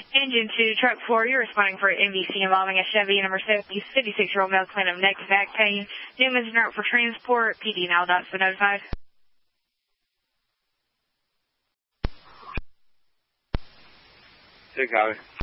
Engine 2, Truck 4, you're responding for MVC involving a Chevy number 56-year-old male complaint of neck and back pain. Newman's in route for transport. PD now dots been notified. Hey, copy.